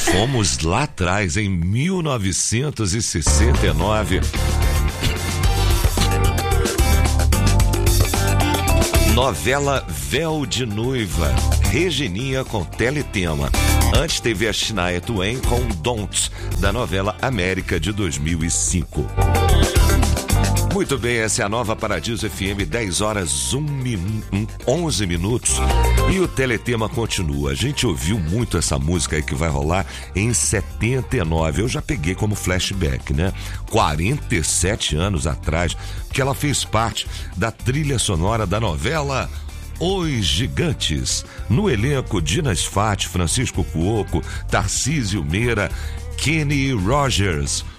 Fomos lá atrás, em 1969. Novela Véu de Noiva, Regininha com Teletema. Antes teve a Shania Twain com Don't, da novela América de 2005. Muito bem, essa é a nova Paradiso FM, 10 horas 11 minutos. E o Teletema continua. A gente ouviu muito essa música aí que vai rolar em 79. Eu já peguei como flashback, né? 47 anos atrás, que ela fez parte da trilha sonora da novela Os Gigantes. No elenco, Dina Sfati, Francisco Cuoco, Tarcísio Meira, Kenny Rogers,